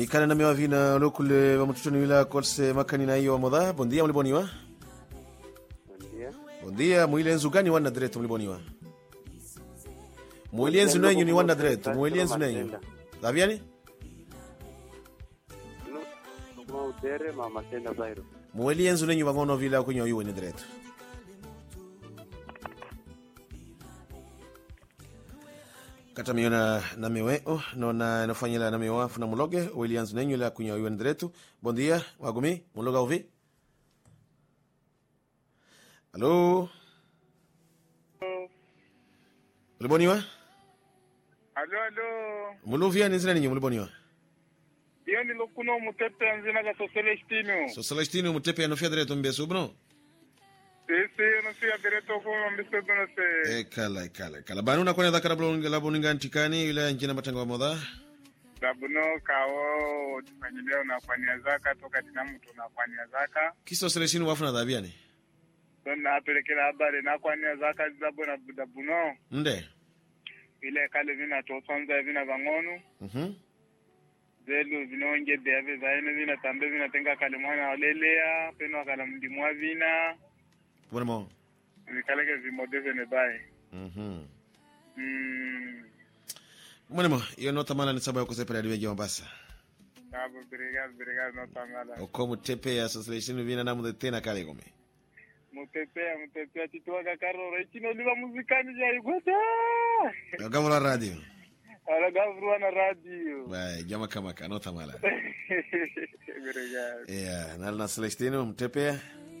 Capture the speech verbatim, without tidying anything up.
Ikana na mewa vina lokule wa mtuto niwila kolse makani na iyo wa modha. Bondia mliboniwa? Bondia. Bondia muilenzu gani wana direto mliboniwa? Muilenzu nenyu ni wana direto. Muilenzu nenyu. Daviani? Kuma udere mama tenda zairo. Muilenzu nenyu wangono vila kunyo yuwe ni direto. Kata miona na mewe oh no na nafanyila na mewa funa muloge Williams nenyu la kunyo yuwe direto. Bon dia wagumi muloga uvi. Hello. Muliboniwa? Alo alo. Muluvia ni zina ninyo muliboniwa? Iyo ni lokuno mutepe nzina ka Celestino. So Celestino mutepe anofia direto mbeso bno? Sisi anofia direto kwa mbeso bno se. Ekala ekala ekala. Banu na kwenye dhakara laboninga ntikani yule njina matanga wa modha? Labuno kao tufanyileo na kwania zaka toka dinamu tunakwania zaka. Kiso Celestino wafuna dhabiani? Dona apelekela habari na kwania zaka zabo na budabuno. Nde? Ile kale vina tosonza vina vangono. Mhm. Zelu vino nge bebe zaine vina tambe vina tenga kale mwana olelea peno kala mdimwa vina. Bwana mo. Nikaleke vimodeve ne bae. Mhm. Mm. Bwana mo, iyo nota mala ni sababu ya kusepela adiweje Mombasa. Sabu obrigado, obrigado nota mala. Oko mutepe ya Celestino vina na mudetena kale gome. Mutepea, mutepea tituwa kakaro rechino liwa muzikani ya igwata. Gavula radio. Ala gavruwa na radio. Bai, jama kama ka nota mala. Obrigado. Yeah, nalina Celestino mtepea.